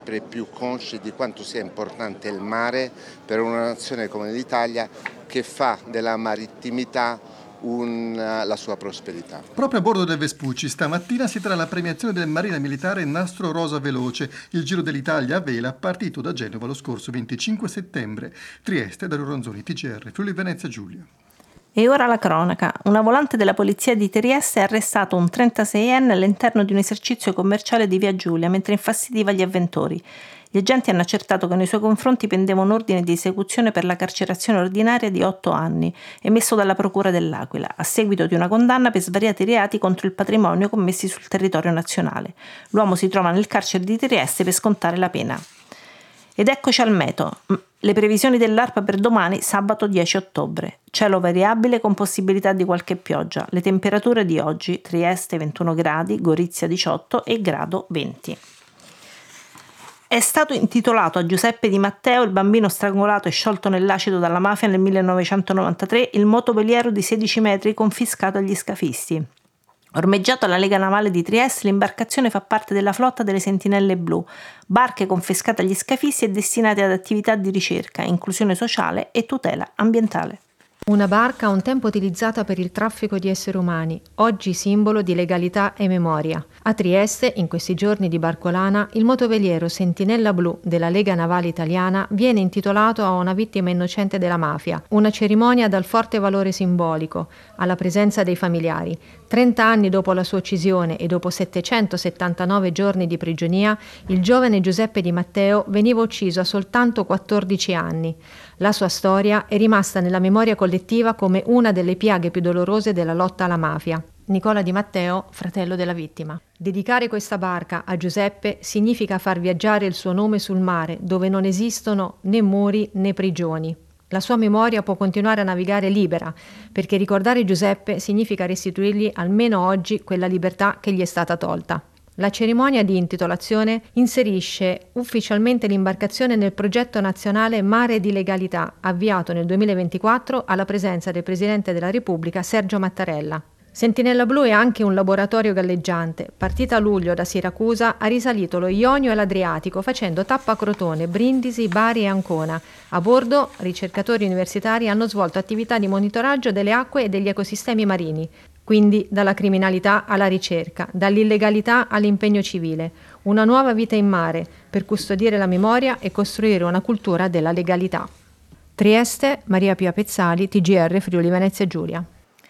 sempre più consci di quanto sia importante il mare per una nazione come l'Italia, che fa della marittimità la sua prosperità. Proprio a bordo del Vespucci stamattina si terrà la premiazione del Marina Militare Nastro Rosa Veloce, il Giro dell'Italia a vela partito da Genova lo scorso 25 settembre. Trieste, Dario Ronzoni, TGR, Friuli Venezia Giulia. E ora la cronaca. Una volante della polizia di Trieste ha arrestato un 36enne all'interno di un esercizio commerciale di Via Giulia mentre infastidiva gli avventori. Gli agenti hanno accertato che nei suoi confronti pendeva un ordine di esecuzione per la carcerazione ordinaria di 8 anni, emesso dalla Procura dell'Aquila, a seguito di una condanna per svariati reati contro il patrimonio commessi sul territorio nazionale. L'uomo si trova nel carcere di Trieste per scontare la pena. Ed eccoci al meteo. Le previsioni dell'ARPA per domani, sabato 10 ottobre. Cielo variabile con possibilità di qualche pioggia. Le temperature di oggi: Trieste 21 gradi, Gorizia 18 e Grado 20. È stato intitolato a Giuseppe Di Matteo, il bambino strangolato e sciolto nell'acido dalla mafia nel 1993, il motoveliero di 16 metri confiscato agli scafisti. Ormeggiato alla Lega Navale di Trieste, l'imbarcazione fa parte della flotta delle Sentinelle Blu, barche confiscate agli scafisti e destinate ad attività di ricerca, inclusione sociale e tutela ambientale. Una barca un tempo utilizzata per il traffico di esseri umani, oggi simbolo di legalità e memoria. A Trieste, in questi giorni di Barcolana, il motoveliero Sentinella Blu della Lega Navale Italiana viene intitolato a una vittima innocente della mafia, una cerimonia dal forte valore simbolico, alla presenza dei familiari. 30 anni dopo la sua uccisione e dopo 779 giorni di prigionia, il giovane Giuseppe Di Matteo veniva ucciso a soltanto 14 anni. La sua storia è rimasta nella memoria collettiva come una delle piaghe più dolorose della lotta alla mafia. Nicola Di Matteo, fratello della vittima. Dedicare questa barca a Giuseppe significa far viaggiare il suo nome sul mare, dove non esistono né muri né prigioni. La sua memoria può continuare a navigare libera, perché ricordare Giuseppe significa restituirgli almeno oggi quella libertà che gli è stata tolta. La cerimonia di intitolazione inserisce ufficialmente l'imbarcazione nel progetto nazionale Mare di Legalità, avviato nel 2024 alla presenza del Presidente della Repubblica Sergio Mattarella. Sentinella Blu è anche un laboratorio galleggiante. Partita a luglio da Siracusa, ha risalito lo Ionio e l'Adriatico facendo tappa a Crotone, Brindisi, Bari e Ancona. A bordo, ricercatori universitari hanno svolto attività di monitoraggio delle acque e degli ecosistemi marini. Quindi dalla criminalità alla ricerca, dall'illegalità all'impegno civile. Una nuova vita in mare per custodire la memoria e costruire una cultura della legalità. Trieste, Maria Pia Pezzali, TGR Friuli Venezia Giulia.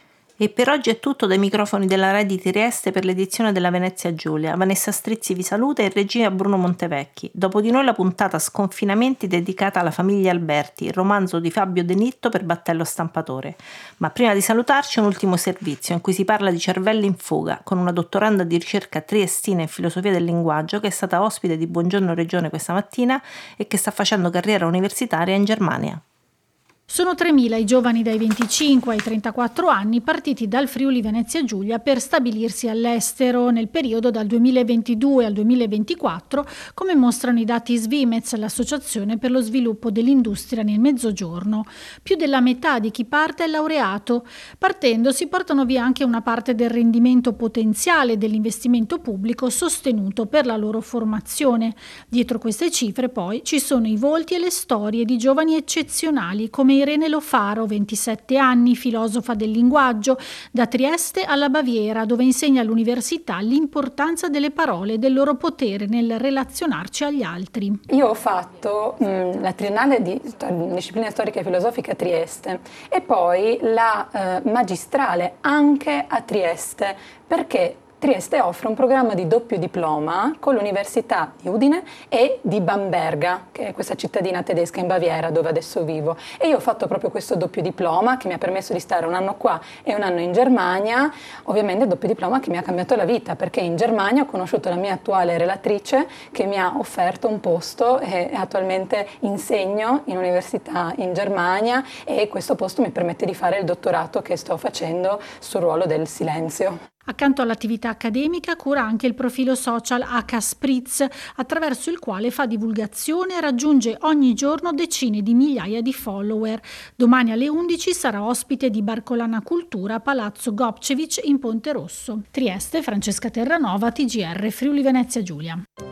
E per oggi è tutto dai microfoni della Rai di Trieste per l'edizione della Venezia Giulia. Vanessa Strizzi vi saluta e regia Bruno Montevecchi. Dopo di noi la puntata Sconfinamenti dedicata alla famiglia Alberti, il romanzo di Fabio De Nitto per Battello Stampatore. Ma prima di salutarci un ultimo servizio in cui si parla di cervelli in fuga con una dottoranda di ricerca triestina in filosofia del linguaggio che è stata ospite di Buongiorno Regione questa mattina e che sta facendo carriera universitaria in Germania. Sono 3.000 i giovani dai 25 ai 34 anni partiti dal Friuli Venezia Giulia per stabilirsi all'estero nel periodo dal 2022 al 2024, come mostrano i dati Svimez, l'associazione per lo sviluppo dell'industria nel Mezzogiorno. Più della metà di chi parte è laureato. Partendo si portano via anche una parte del rendimento potenziale dell'investimento pubblico sostenuto per la loro formazione. Dietro queste cifre poi ci sono i volti e le storie di giovani eccezionali come Irene Lofaro, 27 anni, filosofa del linguaggio, da Trieste alla Baviera, dove insegna all'università l'importanza delle parole e del loro potere nel relazionarci agli altri. Io ho fatto la triennale di disciplina storica e filosofica a Trieste e poi la magistrale anche a Trieste, perché Trieste offre un programma di doppio diploma con l'Università di Udine e di Bamberga, che è questa cittadina tedesca in Baviera dove adesso vivo. E io ho fatto proprio questo doppio diploma che mi ha permesso di stare un anno qua e un anno in Germania, ovviamente il doppio diploma che mi ha cambiato la vita, perché in Germania ho conosciuto la mia attuale relatrice che mi ha offerto un posto e attualmente insegno in università in Germania e questo posto mi permette di fare il dottorato che sto facendo sul ruolo del silenzio. Accanto all'attività accademica cura anche il profilo social H Spritz, attraverso il quale fa divulgazione e raggiunge ogni giorno decine di migliaia di follower. Domani alle 11 sarà ospite di Barcolana Cultura a Palazzo Gopcevic in Ponte Rosso. Trieste, Francesca Terranova, TGR Friuli Venezia Giulia.